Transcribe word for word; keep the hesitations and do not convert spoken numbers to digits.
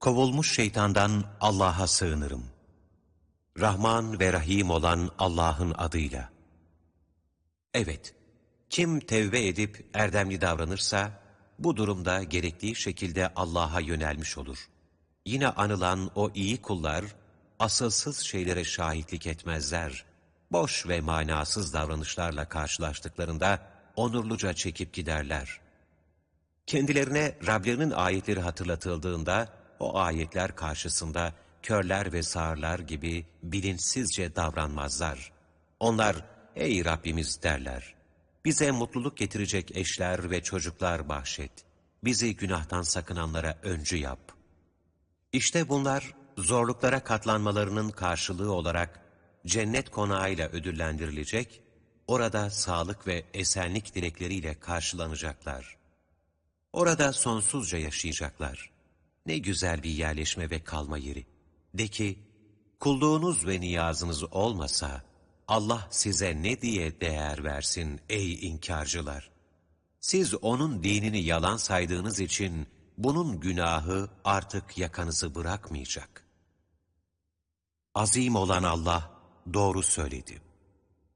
Kovulmuş şeytandan Allah'a sığınırım. Rahman ve Rahim olan Allah'ın adıyla. Evet, kim tevbe edip erdemli davranırsa, bu durumda gerektiği şekilde Allah'a yönelmiş olur. Yine anılan o iyi kullar, asılsız şeylere şahitlik etmezler. Boş ve manasız davranışlarla karşılaştıklarında onurluca çekip giderler. Kendilerine Rablerinin ayetleri hatırlatıldığında, o ayetler karşısında körler ve sağırlar gibi bilinçsizce davranmazlar. Onlar, ey Rabbimiz derler, bize mutluluk getirecek eşler ve çocuklar bahşet, bizi günahtan sakınanlara öncü yap. İşte bunlar, zorluklara katlanmalarının karşılığı olarak cennet konağıyla ödüllendirilecek, orada sağlık ve esenlik dilekleriyle karşılanacaklar. Orada sonsuzca yaşayacaklar. Ne güzel bir yerleşme ve kalma yeri. De ki, kulluğunuz ve niyazınız olmasa, Allah size ne diye değer versin ey inkarcılar? Siz onun dinini yalan saydığınız için, bunun günahı artık yakanızı bırakmayacak. Azim olan Allah doğru söyledi.